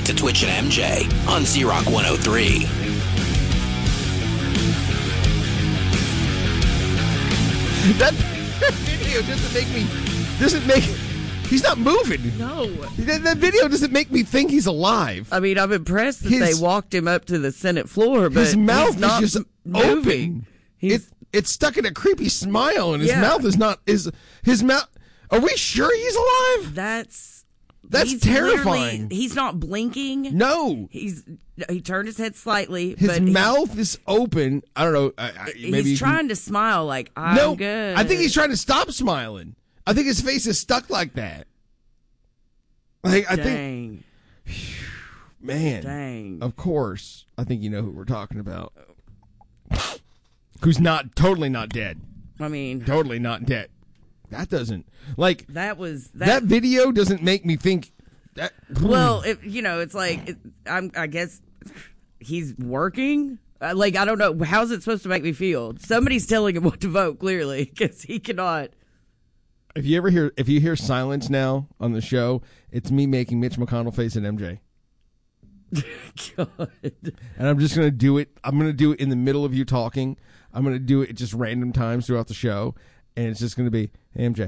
back to Twitch and MJ on Z-Rock 103. That video doesn't make he's not moving. No. That video doesn't make me think he's alive. I mean, I'm impressed that they walked him up to the Senate floor, but his mouth he's not is just moving. open. It's stuck in a creepy smile, and his mouth is not. His mouth? Are we sure he's alive? That's terrifying. He's not blinking. No, he turned his head slightly. His but mouth is open. I don't know. Maybe he's trying to smile like I'm good. I think he's trying to stop smiling. I think his face is stuck like that. Like I think. Man. Dang. Of course. I think you know who we're talking about. Who's totally not dead. I mean, totally not dead. That doesn't that video doesn't make me think that. Well, it's like I guess he's working. I don't know. How's it supposed to make me feel? Somebody's telling him what to vote, clearly, because he cannot. If you hear silence now on the show, it's me making Mitch McConnell face at MJ. God. And I'm just going to do it. I'm going to do it in the middle of you talking. I'm going to do it at just random times throughout the show. And it's just going to be, hey, MJ.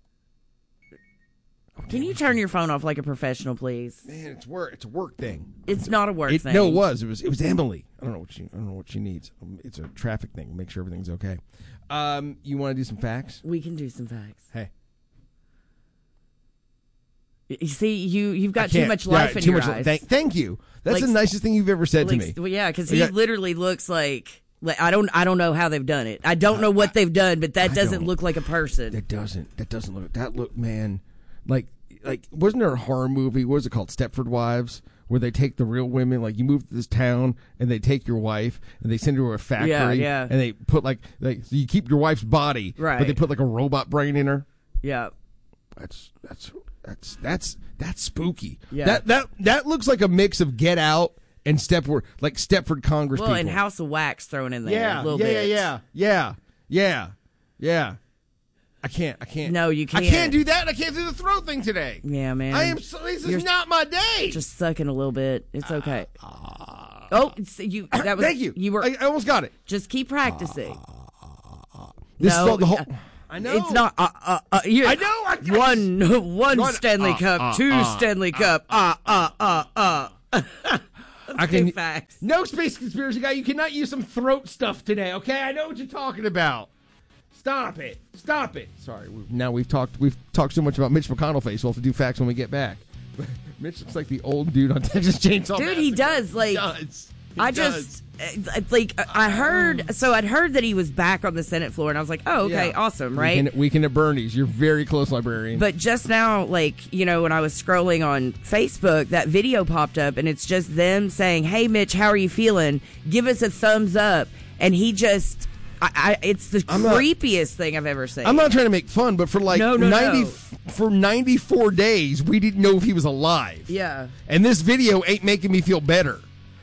Can you turn your phone off like a professional, please? Man, it's work. It's a work thing. It's not a work thing. No, it was. It was Emily. I don't know what she needs. It's a traffic thing. Make sure everything's okay. You want to do some facts? We can do some facts. Hey. You see, you've got too much life in your eyes. Thank you. That's the nicest thing you've ever said to me. Well, yeah, because he literally looks like I don't know how they've done it. I don't know what they've done, but that doesn't look like a person. That doesn't look. That look, man. Like wasn't there a horror movie? What was it called? Stepford Wives, where they take the real women. Like you move to this town and they take your wife and they send her to a factory. Yeah. And they put like so you keep your wife's body, right? But they put like a robot brain in her. Yeah. That's spooky. Yeah. That looks like a mix of Get Out and Stepford Congress people. Well, and House of Wax thrown in there. Yeah. A little bit. Yeah. I can't. No, you can't. I can't do that. I can't do the throat thing today. Yeah, man. This is not my day. Just sucking a little bit. It's okay. You. That was. Thank you. You were. I almost got it. Just keep practicing. This is the whole. I know. It's not. I know. One Stanley Cup. Two Stanley Cup. I can. Facts. No space conspiracy guy. You cannot use some throat stuff today. Okay, I know what you're talking about. Stop it. Sorry. We've talked so much about Mitch McConnell face. We'll have to do facts when we get back. Mitch looks like the old dude on Texas Chainsaw. Dude, he does. Like, I'd heard that he was back on the Senate floor, and I was like, oh, okay, awesome, right? Weekend at Bernie's. You're very close, librarian. But just now, when I was scrolling on Facebook, that video popped up, and it's just them saying, hey, Mitch, how are you feeling? Give us a thumbs up. And he just... it's the creepiest thing I've ever seen. I'm not trying to make fun, but for 94 days, we didn't know if he was alive. Yeah. And this video ain't making me feel better.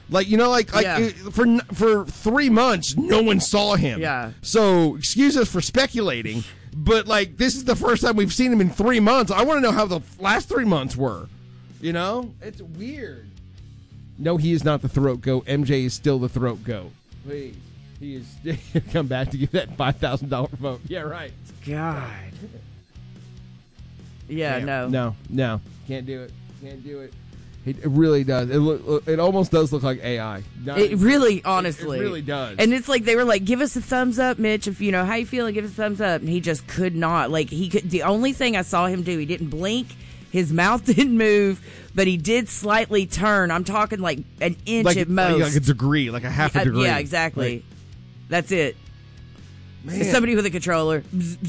For 3 months, no one saw him. Yeah. So excuse us for speculating, but this is the first time we've seen him in 3 months. I want to know how the last 3 months were. It's weird. No, he is not the throat goat. MJ is still the throat goat. Please. He is come back to give that $5,000 vote. Yeah, right. God. Yeah, No. Can't do it. It really does. It almost does look like AI. It really, honestly. It really does. And it's like they were like, give us a thumbs up, Mitch. If how you feeling, give us a thumbs up. And he just could not. The only thing I saw him do, he didn't blink. His mouth didn't move, but he did slightly turn. I'm talking like an inch at most. Like a degree, like a half a degree. Yeah, exactly. That's it. Man. Somebody with a controller.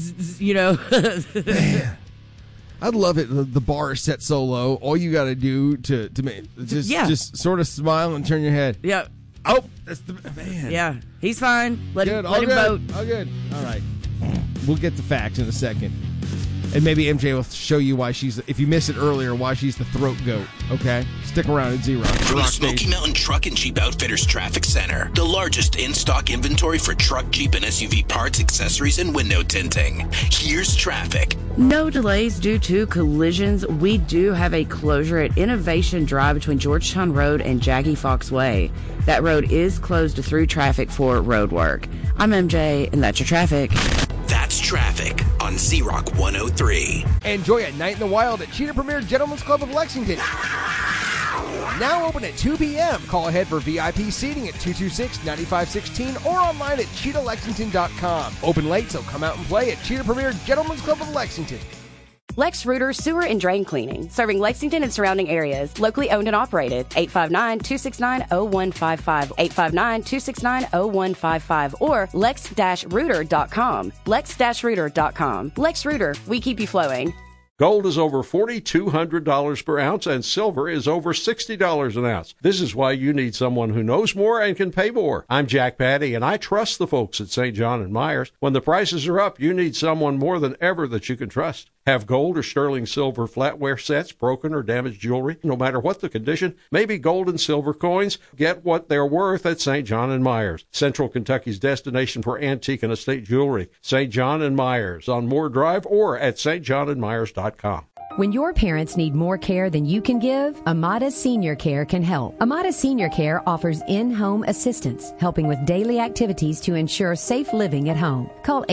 Man. I'd love it. The bar is set so low. All you got to do to make just sort of smile and turn your head. Yeah. Oh, that's the man. Yeah, he's fine. Let him vote. All good. All right. We'll get the facts in a second. And maybe MJ will show you why she's, if you missed it earlier, why she's the throat goat, okay? Stick around at Z-Rock. From the Smoky Mountain Truck and Jeep Outfitters Traffic Center, the largest in-stock inventory for truck, Jeep, and SUV parts, accessories, and window tinting. Here's traffic. No delays due to collisions. We do have a closure at Innovation Drive between Georgetown Road and Jackie Fox Way. That road is closed to through traffic for road work. I'm MJ, and that's your traffic. That's traffic on Z-Rock 103. Enjoy a night in the wild at Cheetah Premier Gentlemen's Club of Lexington. Now open at 2 p.m. Call ahead for VIP seating at 226-9516 or online at CheetahLexington.com. Open late, so come out and play at Cheetah Premier Gentlemen's Club of Lexington. Lex Reuter Sewer and Drain Cleaning, serving Lexington and surrounding areas. Locally owned and operated. 859-269-0155. 859-269-0155 or lex-reuter.com. lex-reuter.com. Lex Reuter, we keep you flowing. Gold is over $4,200 per ounce, and silver is over $60 an ounce. This is why you need someone who knows more and can pay more. I'm Jack Patty, and I trust the folks at St. John & Myers. When the prices are up, you need someone more than ever that you can trust. Have gold or sterling silver flatware sets, broken or damaged jewelry, no matter what the condition, maybe gold and silver coins, get what they're worth at St. John & Myers, Central Kentucky's destination for antique and estate jewelry. St. John & Myers on Moore Drive or at stjohnandmyers.com. When your parents need more care than you can give, Amada Senior Care can help. Amada Senior Care offers in-home assistance, helping with daily activities to ensure safe living at home. Call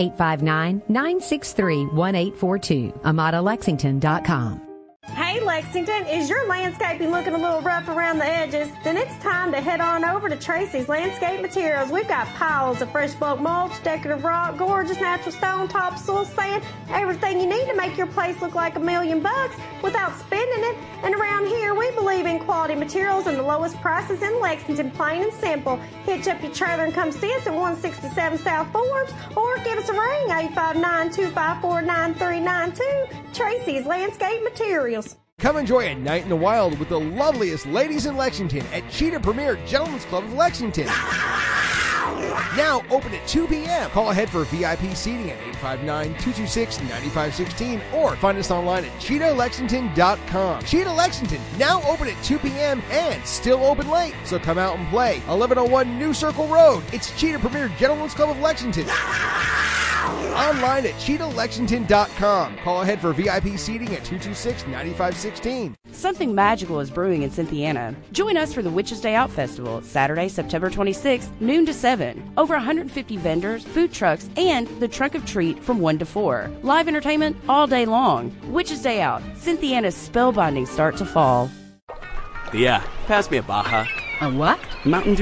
859-963-1842, AmadaLexington.com. Hey Lexington, is your landscaping looking a little rough around the edges? Then it's time to head on over to Tracy's Landscape Materials. We've got piles of fresh bulk mulch, decorative rock, gorgeous natural stone, topsoil, sand, everything you need to make your place look like $1,000,000 without spending it. And around here, we believe in quality materials and the lowest prices in Lexington, plain and simple. Hitch up your trailer and come see us at 167 South Forbes or give us a ring, 859-254-9392. Tracy's Landscape Materials. Come enjoy a night in the wild with the loveliest ladies in Lexington at Cheetah Premier Gentlemen's Club of Lexington. Now open at 2 p.m. Call ahead for VIP seating at 859-226-9516 or find us online at CheetahLexington.com. Cheetah Lexington, now open at 2 p.m. and still open late, so come out and play. 1101 New Circle Road. It's Cheetah Premier Gentlemen's Club of Lexington. Online at CheetahLexington.com. Call ahead for VIP seating at 226-9516. Something magical is brewing in Cynthiana. Join us for the Witches Day Out Festival, Saturday, September 26th, noon to 7. Over 150 vendors, food trucks, and the Trunk of Treat from 1 to 4. Live entertainment all day long. Witches Day Out, Cynthiana's spellbinding start to fall. Yeah, pass me a Baja. A what? Mountain Dew.